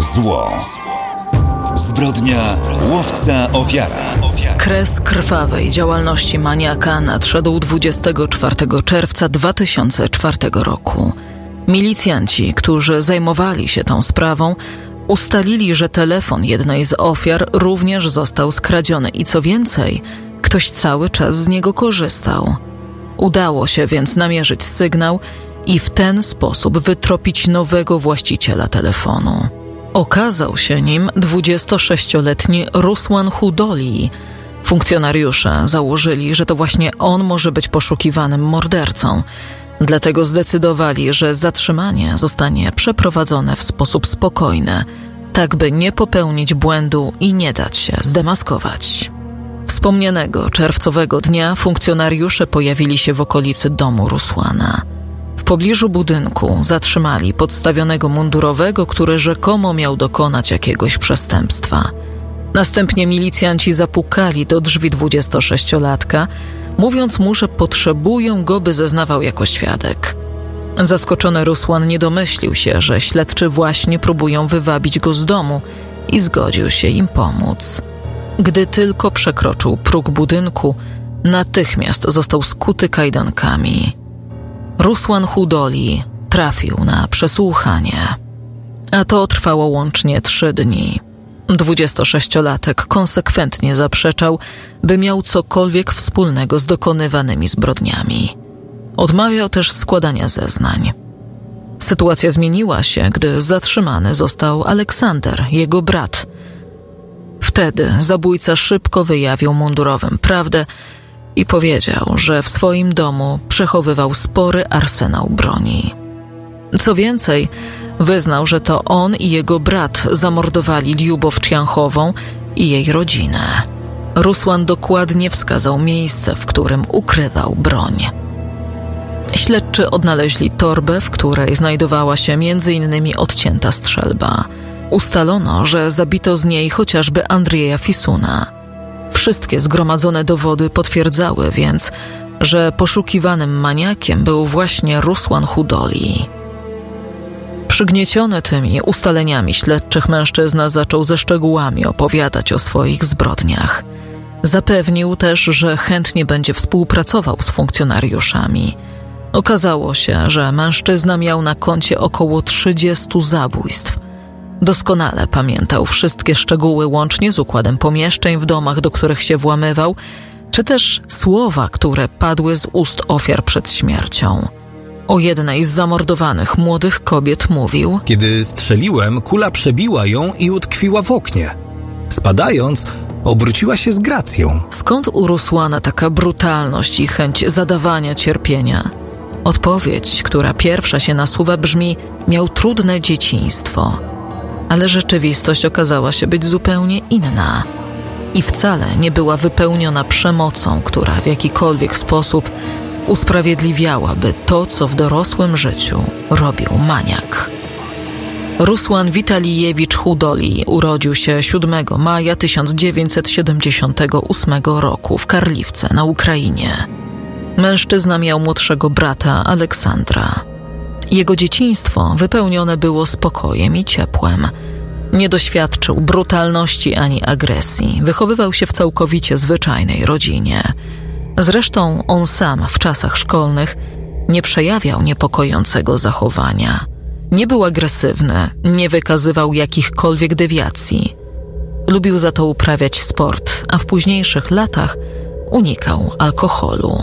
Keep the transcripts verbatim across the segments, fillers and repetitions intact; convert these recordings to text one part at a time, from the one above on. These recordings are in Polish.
Zło. Zbrodnia, łowca, ofiara. Kres krwawej działalności maniaka nadszedł dwudziestego czwartego czerwca dwa tysiące czwartego roku. Milicjanci, którzy zajmowali się tą sprawą, ustalili, że telefon jednej z ofiar również został skradziony i co więcej, ktoś cały czas z niego korzystał. Udało się więc namierzyć sygnał i w ten sposób wytropić nowego właściciela telefonu. Okazał się nim dwudziestosześcioletni Rusłan Hudoli. Funkcjonariusze założyli, że to właśnie on może być poszukiwanym mordercą. Dlatego zdecydowali, że zatrzymanie zostanie przeprowadzone w sposób spokojny, tak by nie popełnić błędu i nie dać się zdemaskować. Wspomnianego czerwcowego dnia funkcjonariusze pojawili się w okolicy domu Rusłana. W pobliżu budynku zatrzymali podstawionego mundurowego, który rzekomo miał dokonać jakiegoś przestępstwa. Następnie milicjanci zapukali do drzwi dwudziestosześciolatka, mówiąc mu, że potrzebują go, by zeznawał jako świadek. Zaskoczony Rusłan nie domyślił się, że śledczy właśnie próbują wywabić go z domu i zgodził się im pomóc. Gdy tylko przekroczył próg budynku, natychmiast został skuty kajdankami. Rusłan Hudoli trafił na przesłuchanie, a to trwało łącznie trzy dni. Dwudziestosześciolatek konsekwentnie zaprzeczał, by miał cokolwiek wspólnego z dokonywanymi zbrodniami. Odmawiał też składania zeznań. Sytuacja zmieniła się, gdy zatrzymany został Aleksander, jego brat. Wtedy zabójca szybko wyjawił mundurowym prawdę i powiedział, że w swoim domu przechowywał spory arsenał broni. Co więcej, wyznał, że to on i jego brat zamordowali Liubow Cianchową i jej rodzinę. Rusłan dokładnie wskazał miejsce, w którym ukrywał broń. Śledczy odnaleźli torbę, w której znajdowała się między innymi odcięta strzelba. Ustalono, że zabito z niej chociażby Andrzeja Fisuna. Wszystkie zgromadzone dowody potwierdzały więc, że poszukiwanym maniakiem był właśnie Rusłan Hudoli. Przygnieciony tymi ustaleniami śledczych mężczyzna zaczął ze szczegółami opowiadać o swoich zbrodniach. Zapewnił też, że chętnie będzie współpracował z funkcjonariuszami. Okazało się, że mężczyzna miał na koncie około trzydziestu zabójstw. Doskonale pamiętał wszystkie szczegóły łącznie z układem pomieszczeń w domach, do których się włamywał, czy też słowa, które padły z ust ofiar przed śmiercią. O jednej z zamordowanych młodych kobiet mówił: Kiedy strzeliłem, kula przebiła ją i utkwiła w oknie. Spadając, obróciła się z gracją. Skąd u Rusłana taka brutalność i chęć zadawania cierpienia? Odpowiedź, która pierwsza się nasuwa, brzmi: miał trudne dzieciństwo. Ale rzeczywistość okazała się być zupełnie inna i wcale nie była wypełniona przemocą, która w jakikolwiek sposób usprawiedliwiałaby to, co w dorosłym życiu robił maniak. Rusłan Witalijewicz Hudoli urodził się siódmego maja tysiąc dziewięćset siedemdziesiątego ósmego roku w Karliwce na Ukrainie. Mężczyzna miał młodszego brata Aleksandra. Jego dzieciństwo wypełnione było spokojem i ciepłem. Nie doświadczył brutalności ani agresji. Wychowywał się w całkowicie zwyczajnej rodzinie. Zresztą on sam w czasach szkolnych nie przejawiał niepokojącego zachowania. Nie był agresywny, nie wykazywał jakichkolwiek dewiacji. Lubił za to uprawiać sport, a w późniejszych latach unikał alkoholu.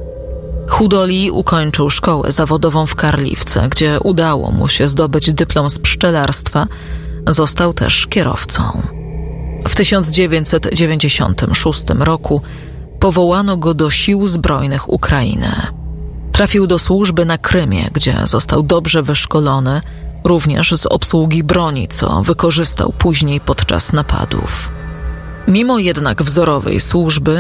Hudoli ukończył szkołę zawodową w Karliwce, gdzie udało mu się zdobyć dyplom z pszczelarstwa. Został też kierowcą. W tysiąc dziewięćset dziewięćdziesiątym szóstym roku powołano go do Sił Zbrojnych Ukrainy. Trafił do służby na Krymie, gdzie został dobrze wyszkolony, również z obsługi broni, co wykorzystał później podczas napadów. Mimo jednak wzorowej służby